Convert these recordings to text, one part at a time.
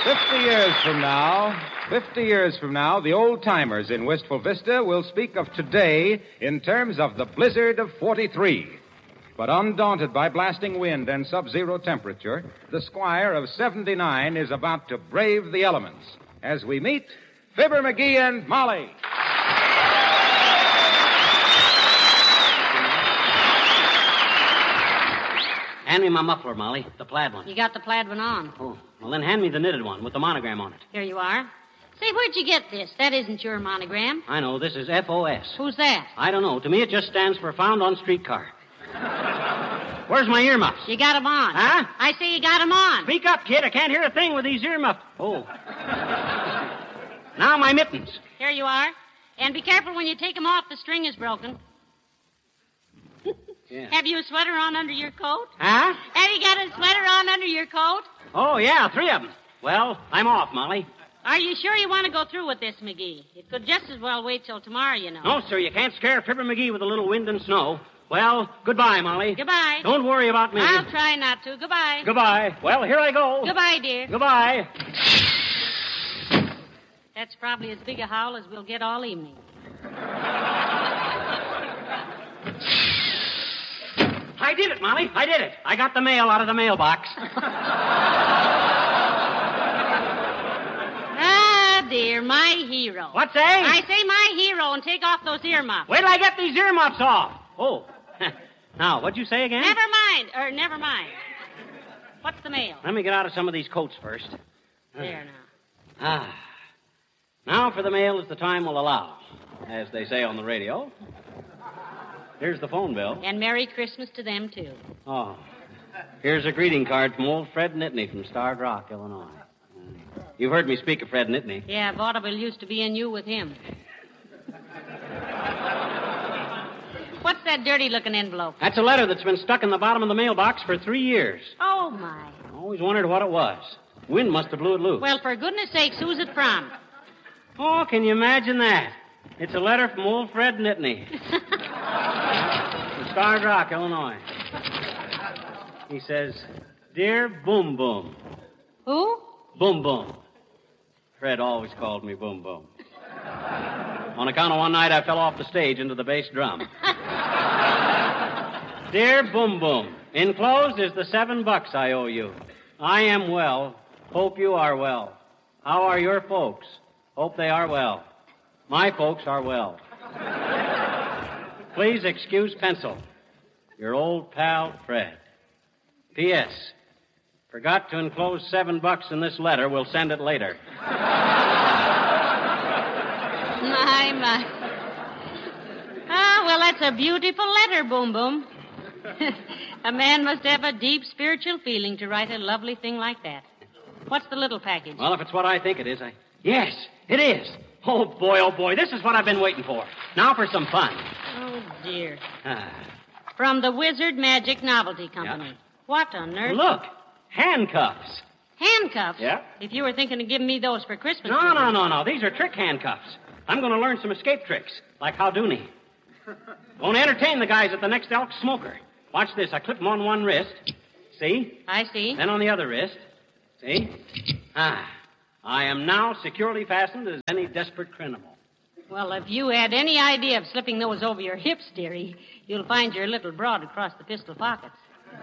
50 years from now, the old-timers in Wistful Vista will speak of today in terms of the blizzard of 43. But undaunted by blasting wind and sub-zero temperature, the Squire of 79 is about to brave the elements as we meet Fibber McGee and Molly. Hand me my muffler, Molly, the plaid one. You got the plaid one on. Oh, well, then hand me the knitted one with the monogram on it. Here you are. Say, where'd you get this? That isn't your monogram. I know, this is FOS. Who's that? I don't know. To me, it just stands for Found on Streetcar. Where's my earmuffs? You got 'em on. Huh? I say you got 'em on. Speak up, kid. I can't hear a thing with these earmuffs. Oh. Now my mittens. Here you are. And be careful when you take 'em off. The string is broken. Yeah. Have you a sweater on under your coat? Huh? Have you got a sweater on under your coat? Oh, yeah, 3 of them. Well, I'm off, Molly. Are you sure you want to go through with this, McGee? It could just as well wait till tomorrow, you know. No, sir, you can't scare Fibber McGee with a little wind and snow. Well, goodbye, Molly. Goodbye. Don't worry about me. I'll try not to. Goodbye. Goodbye. Well, here I go. Goodbye, dear. Goodbye. That's probably as big a howl as we'll get all evening. I did it, Molly. I did it. I got the mail out of the mailbox. Ah, dear, my hero. What's that? I say my hero and take off those earmuffs. Wait till I get these earmuffs off. Oh. Now, what'd you say again? Never mind. What's the mail? Let me get out of some of these coats first. There now. Ah. Now for the mail as the time will allow, as they say on the radio. Here's the phone bill. And Merry Christmas to them, too. Oh. Here's a greeting card from old Fred Nittany from Starved Rock, Illinois. You've heard me speak of Fred Nittany. Yeah, vaudeville used to be in you with him. What's that dirty-looking envelope? That's a letter that's been stuck in the bottom of the mailbox for 3 years. Oh, my. I always wondered what it was. Wind must have blew it loose. Well, for goodness sakes, who's it from? Oh, can you imagine that? It's a letter from old Fred Nittany. From Starved Rock, Illinois. He says, Dear Boom Boom. Who? Boom Boom. Fred always called me Boom Boom. On account of one night I fell off the stage into the bass drum. Dear Boom Boom, enclosed is the $7 I owe you. I am well. Hope you are well. How are your folks? Hope they are well. My folks are well. Please excuse pencil. Your old pal, Fred. P.S. Forgot to enclose $7 in this letter. We'll send it later. My. Ah, well, that's a beautiful letter, Boom Boom. A man must have a deep spiritual feeling to write a lovely thing like that. What's the little package? Well, if it's what I think it is, Yes, it is. Oh, boy, this is what I've been waiting for. Now for some fun. Oh, dear. From the Wizard Magic Novelty Company. Yeah. What on earth? Look, handcuffs. Handcuffs? Yeah. If you were thinking of giving me those for Christmas. No. These are trick handcuffs. I'm going to learn some escape tricks, like Howdooney. Going to entertain the guys at the next Elk Smoker. Watch this. I clip them on one wrist. See? I see. Then on the other wrist. See? I am now securely fastened as any desperate criminal. Well, if you had any idea of slipping those over your hips, dearie, you'll find you're a little broad across the pistol pockets.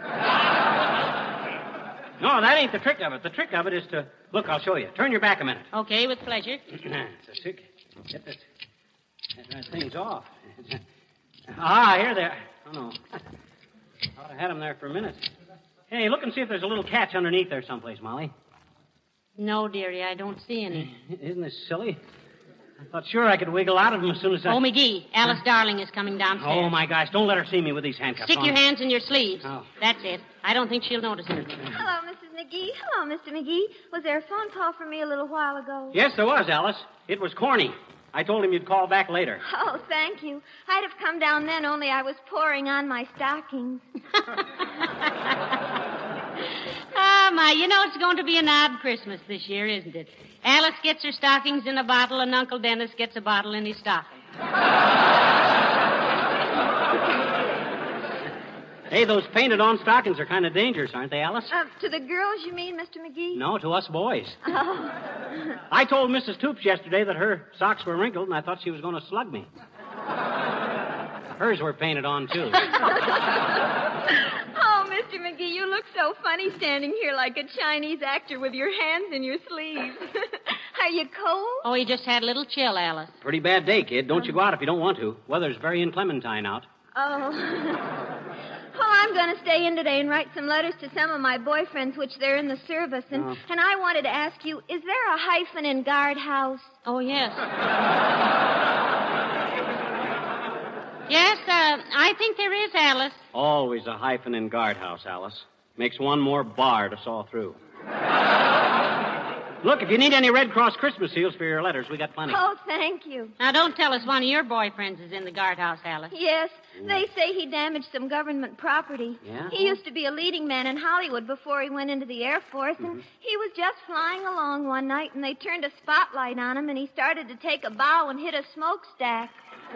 No, that ain't the trick of it. The trick of it is to... Look, I'll show you. Turn your back a minute. Okay, with pleasure. It's a trick. Get that thing's off. Here they are. Oh, no. Thought I had them there for a minute. Hey, look and see if there's a little catch underneath there someplace, Molly. No, dearie, I don't see any. Isn't this silly? I thought sure I could wiggle out of them as soon as I... Oh, McGee, Alice Darling is coming downstairs. Oh, my gosh, don't let her see me with these handcuffs. Stick your hands in your sleeves. Oh. That's it. I don't think she'll notice it. Hello, Mrs. McGee. Hello, Mr. McGee. Was there a phone call for me a little while ago? Yes, there was, Alice. It was Corny. I told him you'd call back later. Oh, thank you. I'd have come down then, only I was pouring on my stockings. My, you know it's going to be an odd Christmas this year, isn't it? Alice gets her stockings in a bottle, and Uncle Dennis gets a bottle in his stocking. Hey, those painted-on stockings are kind of dangerous, aren't they, Alice? To the girls, you mean, Mr. McGee? No, to us boys. Oh. I told Mrs. Toops yesterday that her socks were wrinkled, and I thought she was going to slug me. Hers were painted on, too. Oh, Mr. McGee, you look so funny standing here like a Chinese actor with your hands in your sleeves. Are you cold? Oh, he just had a little chill, Alice. Pretty bad day, kid. Don't you go out if you don't want to. Weather's very inclementine out. Oh. Well, I'm going to stay in today and write some letters to some of my boyfriends, which they're in the service. And I wanted to ask you, is there a hyphen in guardhouse? Oh, yes. Yes, I think there is, Alice. Always a hyphen in guardhouse, Alice. Makes one more bar to saw through. Look, if you need any Red Cross Christmas seals for your letters, we got plenty. Oh, thank you. Now, don't tell us one of your boyfriends is in the guardhouse, Alice. Yes, they say he damaged some government property. Yeah? He used to be a leading man in Hollywood before he went into the Air Force, and he was just flying along one night, and they turned a spotlight on him, and he started to take a bow and hit a smokestack.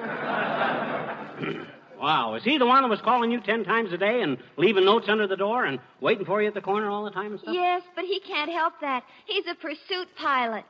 Wow, is he the one that was calling you 10 times a day and leaving notes under the door and waiting for you at the corner all the time and stuff? Yes, but he can't help that. He's a pursuit pilot.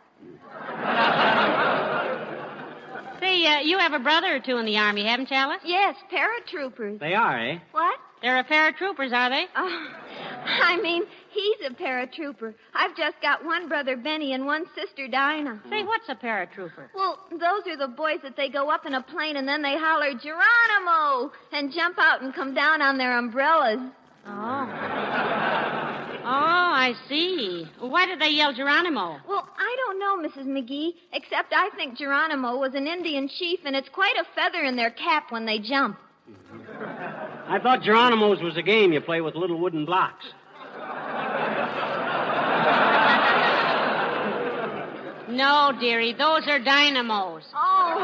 Say, you have a brother or two in the Army, haven't you, Alice? Yes, paratroopers. They are, eh? What? They're a paratroopers, are they? Oh, I mean, he's a paratrooper. I've just got one brother, Benny, and one sister, Dinah. Say, what's a paratrooper? Well, those are the boys that they go up in a plane and then they holler, Geronimo, and jump out and come down on their umbrellas. Oh. Oh, I see. Why did they yell Geronimo? Well, I don't know, Mrs. McGee, except I think Geronimo was an Indian chief, and it's quite a feather in their cap when they jump. I thought Geronimo's was a game you play with little wooden blocks. No, dearie, those are dynamos. Oh.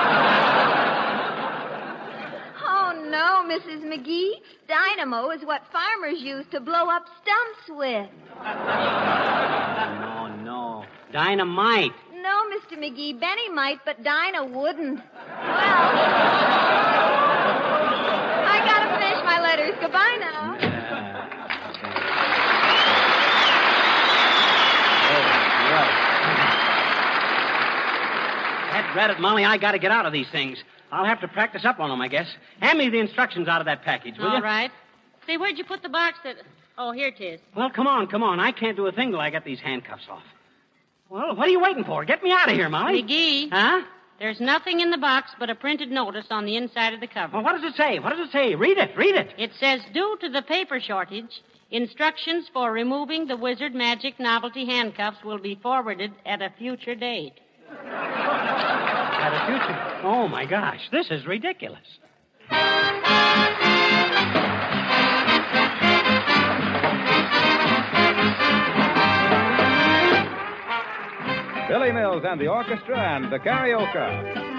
Oh, no, Mrs. McGee. Dynamo is what farmers use to blow up stumps with. No. Dynamite. No, Mr. McGee. Benny might, but Dinah wouldn't. Well, I gotta finish my letters. Goodbye now. Drat it, Molly, I gotta get out of these things. I'll have to practice up on them, I guess. Hand me the instructions out of that package, will you? All right. Say, where'd you put the box that... Oh, here it is. Well, come on. I can't do a thing till I get these handcuffs off. Well, what are you waiting for? Get me out of here, Molly. McGee. Huh? There's nothing in the box but a printed notice on the inside of the cover. Well, what does it say? Read it. It says, due to the paper shortage, instructions for removing the Wizard Magic novelty handcuffs will be forwarded at a future date. At a future... Oh, my gosh. This is ridiculous. Billy Mills and the orchestra and the karaoke.